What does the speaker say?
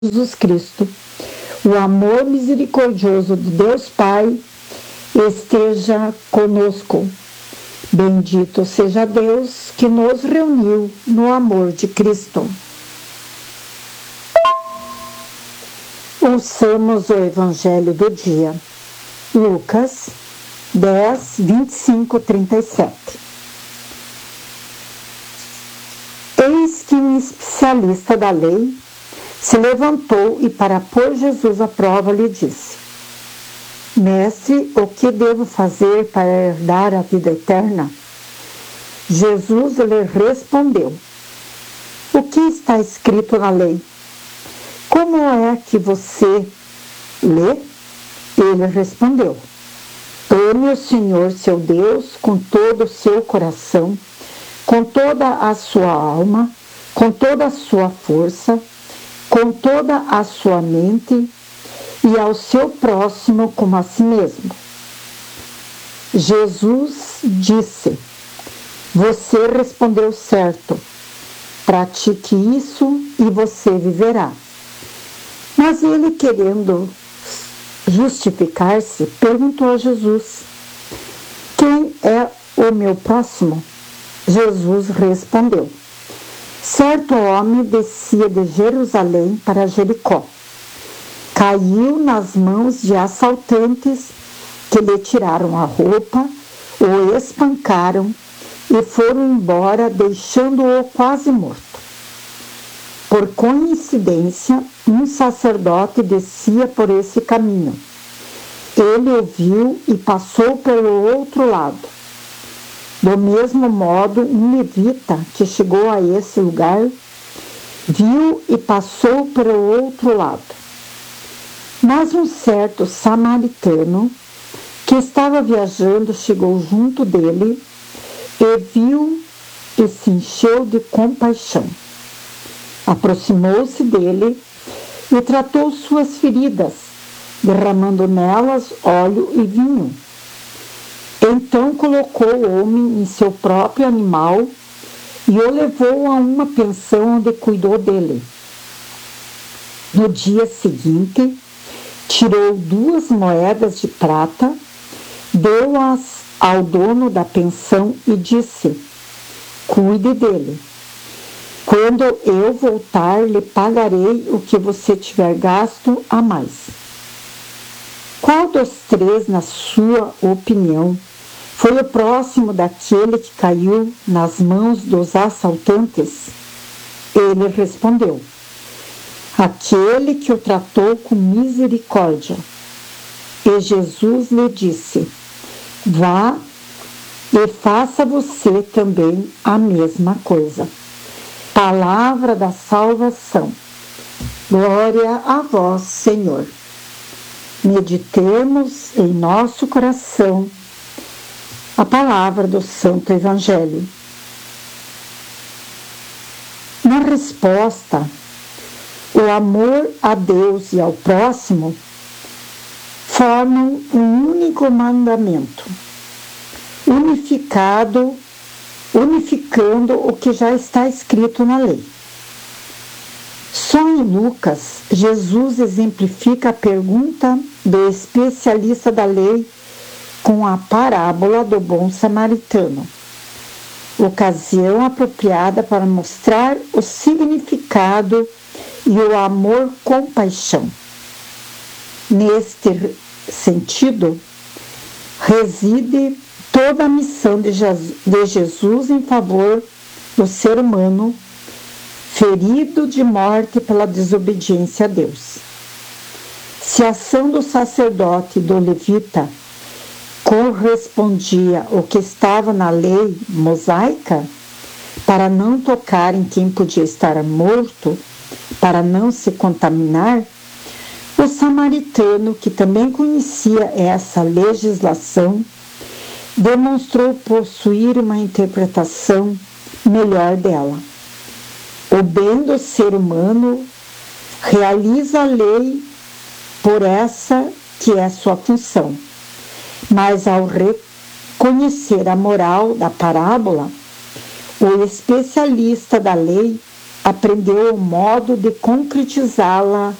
Jesus Cristo, o amor misericordioso de Deus Pai esteja conosco. Bendito seja Deus que nos reuniu no amor de Cristo. Ouçamos o Evangelho do dia. Lucas 10, 25, 37. Eis que um especialista da lei se levantou e, para pôr Jesus à prova, lhe disse: Mestre, o que devo fazer para herdar a vida eterna? Jesus lhe respondeu: O que está escrito na lei? Como é que você lê? Ele respondeu: Ame o Senhor seu Deus com todo o seu coração, com toda a sua alma, com toda a sua força, com toda a sua mente, e ao seu próximo como a si mesmo. Jesus disse: Você respondeu certo. Pratique isso e você viverá. Mas ele, querendo justificar-se, perguntou a Jesus: Quem é o meu próximo? Jesus respondeu: Certo homem descia de Jerusalém para Jericó. Caiu nas mãos de assaltantes que lhe tiraram a roupa, o espancaram e foram embora, deixando-o quase morto. Por coincidência, um sacerdote descia por esse caminho. Ele o viu e passou pelo outro lado. Do mesmo modo, um levita que chegou a esse lugar viu e passou pelo outro lado. Mas um certo samaritano que estava viajando chegou junto dele e viu e se encheu de compaixão. Aproximou-se dele e tratou suas feridas, derramando nelas óleo e vinho. Então colocou o homem em seu próprio animal e o levou a uma pensão onde cuidou dele. No dia seguinte, tirou 2 moedas de prata, deu-as ao dono da pensão e disse: Cuide dele. Quando eu voltar, lhe pagarei o que você tiver gasto a mais. Qual dos 3, na sua opinião, foi o próximo daquele que caiu nas mãos dos assaltantes? Ele respondeu: Aquele que o tratou com misericórdia. E Jesus lhe disse: Vá e faça você também a mesma coisa. Palavra da salvação. Glória a vós, Senhor. Meditemos em nosso coração a palavra do Santo Evangelho. Na resposta, o amor a Deus e ao próximo formam um único mandamento, unificando o que já está escrito na lei. Só em Lucas, Jesus exemplifica a pergunta do especialista da lei com a parábola do bom samaritano, ocasião apropriada para mostrar o significado e o amor-compaixão. Neste sentido, reside toda a missão de Jesus em favor do ser humano, ferido de morte pela desobediência a Deus. Se a ação do sacerdote e do levita correspondia ao que estava na lei mosaica, para não tocar em quem podia estar morto, para não se contaminar, o samaritano, que também conhecia essa legislação, demonstrou possuir uma interpretação melhor dela. O bem do ser humano realiza a lei por essa que é sua função, mas ao reconhecer a moral da parábola, o especialista da lei aprendeu o modo de concretizá-la